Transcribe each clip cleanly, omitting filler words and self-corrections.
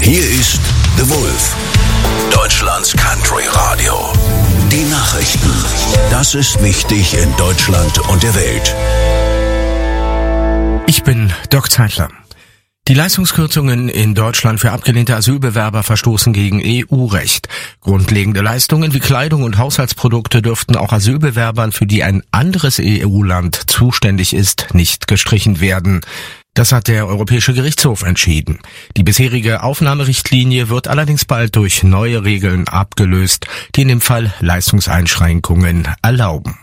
Hier ist The Wolf, Deutschlands Country Radio. Die Nachrichten. Das ist wichtig in Deutschland und der Welt. Ich bin Dirk Zeitler. Die Leistungskürzungen in Deutschland für abgelehnte Asylbewerber verstoßen gegen EU-Recht. Grundlegende Leistungen wie Kleidung und Haushaltsprodukte dürften auch Asylbewerbern, für die ein anderes EU-Land zuständig ist, nicht gestrichen werden. Das hat der Europäische Gerichtshof entschieden. Die bisherige Aufnahmerichtlinie wird allerdings bald durch neue Regeln abgelöst, die in dem Fall Leistungseinschränkungen erlauben.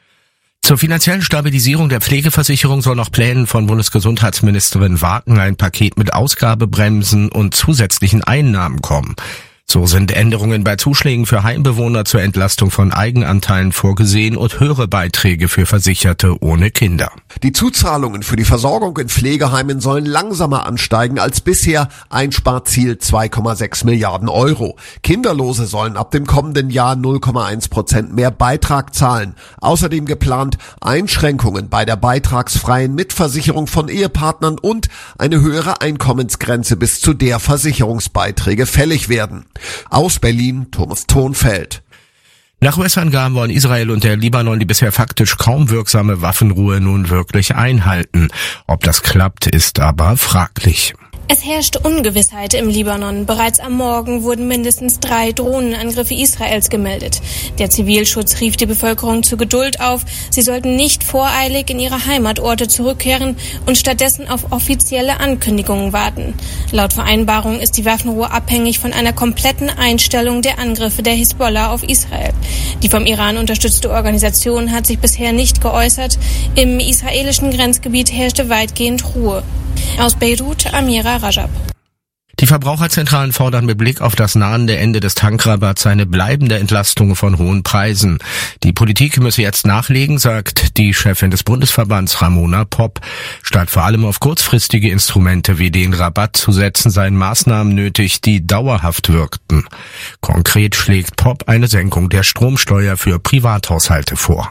Zur finanziellen Stabilisierung der Pflegeversicherung soll nach Plänen von Bundesgesundheitsministerin Wagen ein Paket mit Ausgabebremsen und zusätzlichen Einnahmen kommen. So sind Änderungen bei Zuschlägen für Heimbewohner zur Entlastung von Eigenanteilen vorgesehen und höhere Beiträge für Versicherte ohne Kinder. Die Zuzahlungen für die Versorgung in Pflegeheimen sollen langsamer ansteigen als bisher, Einsparziel 2,6 Milliarden Euro. Kinderlose sollen ab dem kommenden Jahr 0,1% mehr Beitrag zahlen. Außerdem geplant Einschränkungen bei der beitragsfreien Mitversicherung von Ehepartnern und eine höhere Einkommensgrenze, bis zu der Versicherungsbeiträge fällig werden. Aus Berlin, Thomas Thonfeld. Nach US-Angaben wollen Israel und der Libanon die bisher faktisch kaum wirksame Waffenruhe nun wirklich einhalten. Ob das klappt, ist aber fraglich. Es herrscht Ungewissheit im Libanon. Bereits am Morgen wurden mindestens 3 Drohnenangriffe Israels gemeldet. Der Zivilschutz rief die Bevölkerung zur Geduld auf. Sie sollten nicht voreilig in ihre Heimatorte zurückkehren und stattdessen auf offizielle Ankündigungen warten. Laut Vereinbarung ist die Waffenruhe abhängig von einer kompletten Einstellung der Angriffe der Hisbollah auf Israel. Die vom Iran unterstützte Organisation hat sich bisher nicht geäußert. Im israelischen Grenzgebiet herrschte weitgehend Ruhe. Aus Beirut, Amira Rajab. Die Verbraucherzentralen fordern mit Blick auf das nahende Ende des Tankrabatts eine bleibende Entlastung von hohen Preisen. Die Politik müsse jetzt nachlegen, sagt die Chefin des Bundesverbands Ramona Popp. Statt vor allem auf kurzfristige Instrumente wie den Rabatt zu setzen, seien Maßnahmen nötig, die dauerhaft wirkten. Konkret schlägt Popp eine Senkung der Stromsteuer für Privathaushalte vor.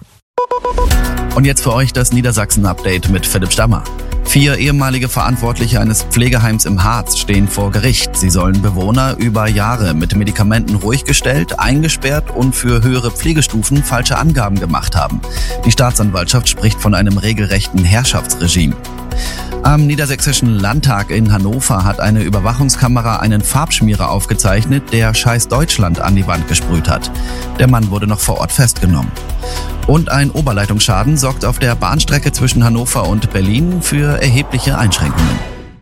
Und jetzt für euch das Niedersachsen-Update mit Philipp Stammer. 4 ehemalige Verantwortliche eines Pflegeheims im Harz stehen vor Gericht. Sie sollen Bewohner über Jahre mit Medikamenten ruhig gestellt, eingesperrt und für höhere Pflegestufen falsche Angaben gemacht haben. Die Staatsanwaltschaft spricht von einem regelrechten Herrschaftsregime. Am Niedersächsischen Landtag in Hannover hat eine Überwachungskamera einen Farbschmierer aufgezeichnet, der Scheiß Deutschland an die Wand gesprüht hat. Der Mann wurde noch vor Ort festgenommen. Und ein Oberleitungsschaden sorgt auf der Bahnstrecke zwischen Hannover und Berlin für erhebliche Einschränkungen.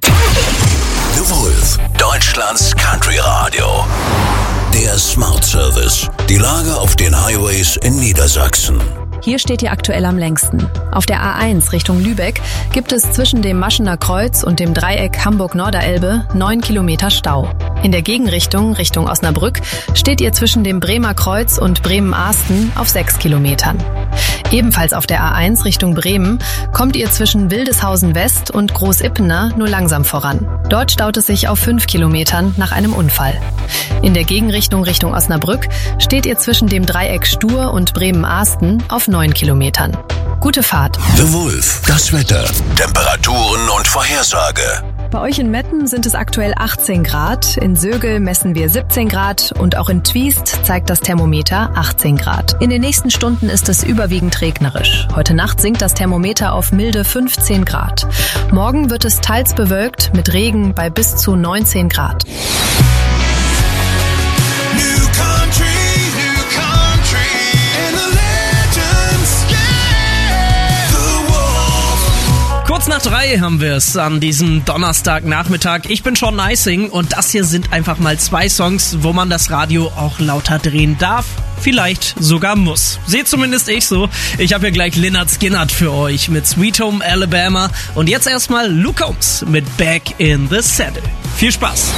The Wolf, Deutschlands Country Radio. Der Smart Service. Die Lage auf den Highways in Niedersachsen. Hier steht ihr aktuell am längsten. Auf der A1 Richtung Lübeck gibt es zwischen dem Maschener Kreuz und dem Dreieck Hamburg-Norderelbe 9 Kilometer Stau. In der Gegenrichtung, Richtung Osnabrück, steht ihr zwischen dem Bremer Kreuz und Bremen-Ahsten auf 6 Kilometern. Ebenfalls auf der A1 Richtung Bremen kommt ihr zwischen Wildeshausen West und Großippener nur langsam voran. Dort staut es sich auf 5 Kilometern nach einem Unfall. In der Gegenrichtung Richtung Osnabrück steht ihr zwischen dem Dreieck Stur und Bremen-Ahsten auf 9 Kilometern. Gute Fahrt. The Wolf, das Wetter, Temperaturen und Vorhersage. Bei euch in Metten sind es aktuell 18 Grad, in Sögel messen wir 17 Grad und auch in Twiest zeigt das Thermometer 18 Grad. In den nächsten Stunden ist es überwiegend regnerisch. Heute Nacht sinkt das Thermometer auf milde 15 Grad. Morgen wird es teils bewölkt mit Regen bei bis zu 19 Grad. Kurz nach 3 haben wir es an diesem Donnerstagnachmittag. Ich bin Sean Neising und das hier sind einfach mal 2 Songs, wo man das Radio auch lauter drehen darf, vielleicht sogar muss. Seht zumindest ich so. Ich habe hier gleich Lynyrd Skynyrd für euch mit Sweet Home Alabama und jetzt erstmal Luke Combs mit Back in the Saddle. Viel Spaß!